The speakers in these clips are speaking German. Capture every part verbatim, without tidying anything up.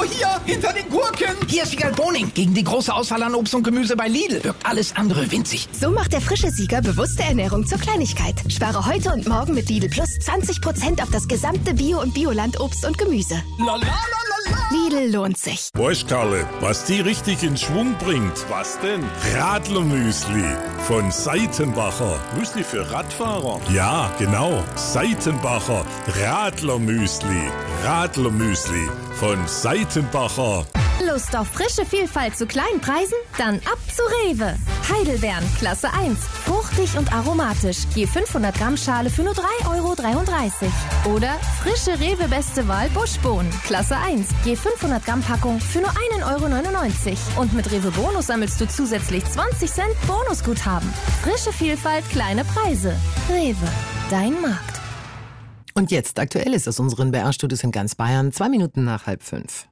hier, hinter den Gurken. Hier ist Sieger Boning. Gegen die große Auswahl an Obst und Gemüse bei Lidl wirkt alles andere winzig. So macht der frische Sieger bewusste Ernährung zur Kleinigkeit. Spare heute und morgen mit Lidl Plus zwanzig Prozent auf das gesamte Bio- und Bioland-Obst und Gemüse. La, la, la, la, la. Lidl lohnt sich. Weißt, Karle, was die richtig in Schwung bringt? Was denn? Radlermüsli von Seitenbacher. Müsli für Radfahrer? Ja, genau. Seitenbacher Radlermüsli. Radlermüsli von Seitenbacher. Lust auf frische Vielfalt zu kleinen Preisen? Dann ab zu Rewe. Heidelbeeren, Klasse eins. Fruchtig und aromatisch. Je fünfhundert Gramm Schale für nur drei Euro dreiunddreißig. Oder frische Rewe Beste Wahl Buschbohnen, Klasse eins. Je fünfhundert Gramm Packung für nur ein Euro neunundneunzig. Und mit Rewe Bonus sammelst du zusätzlich zwanzig Cent Bonusguthaben. Frische Vielfalt, kleine Preise. Rewe, dein Markt. Und jetzt aktuell ist aus unseren B R-Studios in ganz Bayern, zwei Minuten nach halb fünf.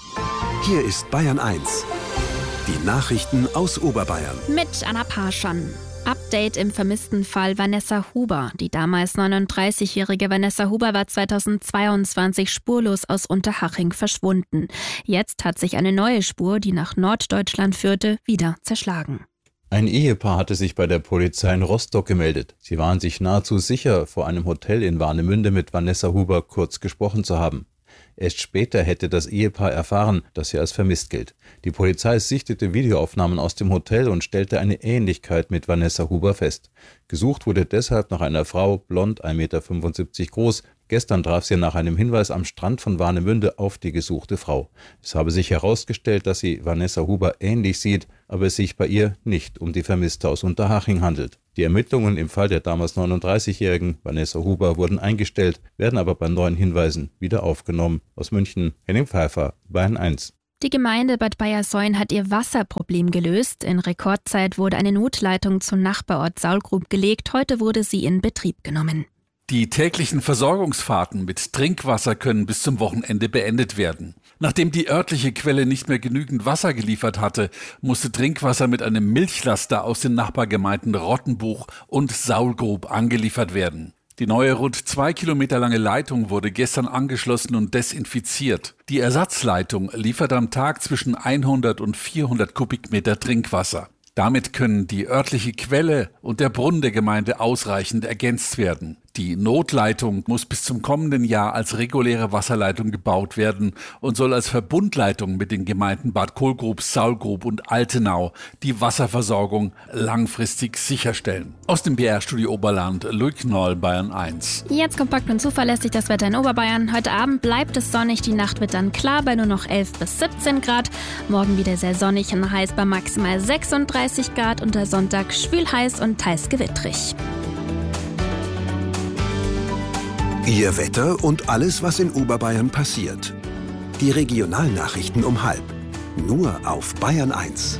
Hier ist Bayern eins. Die Nachrichten aus Oberbayern. Mit Anna Parschan. Update im vermissten Fall Vanessa Huber. Die damals neununddreißigjährige Vanessa Huber war zweitausendzweiundzwanzig spurlos aus Unterhaching verschwunden. Jetzt hat sich eine neue Spur, die nach Norddeutschland führte, wieder zerschlagen. Ein Ehepaar hatte sich bei der Polizei in Rostock gemeldet. Sie waren sich nahezu sicher, vor einem Hotel in Warnemünde mit Vanessa Huber kurz gesprochen zu haben. Erst später hätte das Ehepaar erfahren, dass sie als vermisst gilt. Die Polizei sichtete Videoaufnahmen aus dem Hotel und stellte eine Ähnlichkeit mit Vanessa Huber fest. Gesucht wurde deshalb nach einer Frau, blond, ein Meter fünfundsiebzig groß. Gestern traf sie nach einem Hinweis am Strand von Warnemünde auf die gesuchte Frau. Es habe sich herausgestellt, dass sie Vanessa Huber ähnlich sieht, aber es sich bei ihr nicht um die Vermisste aus Unterhaching handelt. Die Ermittlungen im Fall der damals neununddreißigjährigen Vanessa Huber wurden eingestellt, werden aber bei neuen Hinweisen wieder aufgenommen. Aus München, Henning Pfeiffer, Bayern eins. Die Gemeinde Bad Bayersoien hat ihr Wasserproblem gelöst. In Rekordzeit wurde eine Notleitung zum Nachbarort Saulgrub gelegt. Heute wurde sie in Betrieb genommen. Die täglichen Versorgungsfahrten mit Trinkwasser können bis zum Wochenende beendet werden. Nachdem die örtliche Quelle nicht mehr genügend Wasser geliefert hatte, musste Trinkwasser mit einem Milchlaster aus den Nachbargemeinden Rottenbuch und Saulgrub angeliefert werden. Die neue rund zwei Kilometer lange Leitung wurde gestern angeschlossen und desinfiziert. Die Ersatzleitung liefert am Tag zwischen hundert und vierhundert Kubikmeter Trinkwasser. Damit können die örtliche Quelle und der Brunnen der Gemeinde ausreichend ergänzt werden. Die Notleitung muss bis zum kommenden Jahr als reguläre Wasserleitung gebaut werden und soll als Verbundleitung mit den Gemeinden Bad Kohlgrub, Saulgrub und Altenau die Wasserversorgung langfristig sicherstellen. Aus dem B R-Studio Oberland, Luc Knoll, Bayern eins. Jetzt kompakt und zuverlässig das Wetter in Oberbayern. Heute Abend bleibt es sonnig, die Nacht wird dann klar bei nur noch elf bis siebzehn Grad. Morgen wieder sehr sonnig und heiß bei maximal sechsunddreißig Grad und der Sonntag schwül heiß und teils gewittrig. Ihr Wetter und alles, was in Oberbayern passiert. Die Regionalnachrichten um halb. Nur auf Bayern eins.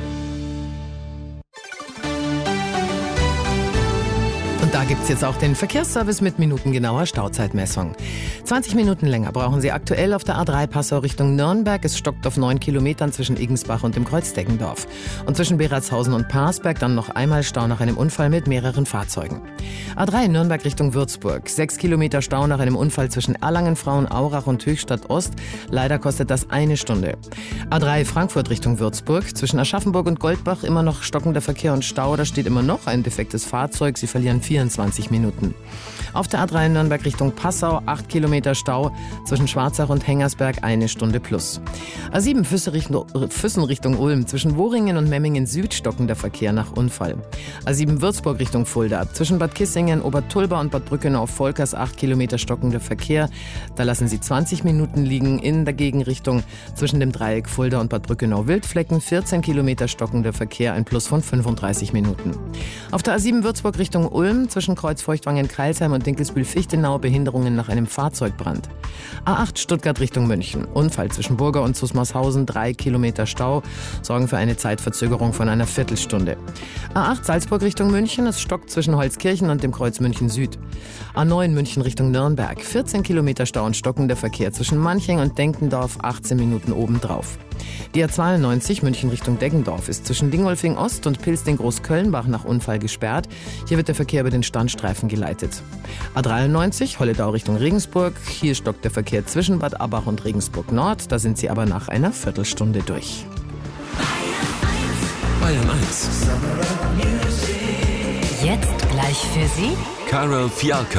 Und da gibt's jetzt auch den Verkehrsservice mit minutengenauer Stauzeitmessung. zwanzig Minuten länger brauchen Sie aktuell auf der A drei Passau Richtung Nürnberg. Es stockt auf neun Kilometern zwischen Igensbach und dem Kreuzdeggendorf. Und zwischen Beratshausen und Parsberg dann noch einmal Stau nach einem Unfall mit mehreren Fahrzeugen. A drei Nürnberg Richtung Würzburg. sechs Kilometer Stau nach einem Unfall zwischen Erlangen, Frauenaurach und Höchstadt Ost. Leider kostet das eine Stunde. A drei Frankfurt Richtung Würzburg. Zwischen Aschaffenburg und Goldbach immer noch stockender Verkehr und Stau. Da steht immer noch ein defektes Fahrzeug. Sie verlieren vierundzwanzig Minuten. Auf der A drei Nürnberg Richtung Passau acht Kilometer Stau, zwischen Schwarzach und Hengersberg eine Stunde plus. A sieben Füssen Richtung, Füssen Richtung Ulm, zwischen Woringen und Memmingen Süd stockender Verkehr nach Unfall. A sieben Würzburg Richtung Fulda, zwischen Bad Kissingen, Obertulba und Bad Brückenau Volkers acht Kilometer stockender Verkehr. Da lassen Sie zwanzig Minuten liegen. In der Gegenrichtung zwischen dem Dreieck Fulda und Bad Brückenau Wildflecken vierzehn Kilometer stockender Verkehr, ein Plus von fünfunddreißig Minuten. Auf der A sieben Würzburg Richtung Ulm, zwischen Kreuz Feuchtwangen-Kreilsheim und Dinkelsbühl-Fichtenau Behinderungen nach einem Fahrzeugbrand. A acht Stuttgart Richtung München. Unfall zwischen Burger und Zusmarshausen, drei Kilometer Stau, sorgen für eine Zeitverzögerung von einer Viertelstunde. A acht Salzburg Richtung München, es stockt zwischen Holzkirchen und dem Kreuz München Süd. A neun München Richtung Nürnberg, vierzehn Kilometer Stau und stockender Verkehr zwischen Manching und Denkendorf, achtzehn Minuten obendrauf. Die A zweiundneunzig München Richtung Deggendorf ist zwischen Dingolfing Ost und Pilsting-Großkölnbach nach Unfall gesperrt. Hier wird der Verkehr über den Standstreifen geleitet. A dreiundneunzig Holledau Richtung Regensburg. Hier stockt der Verkehr zwischen Bad Abbach und Regensburg Nord. Da sind Sie aber nach einer Viertelstunde durch. Bayern eins. Jetzt gleich für Sie Karel Fialka.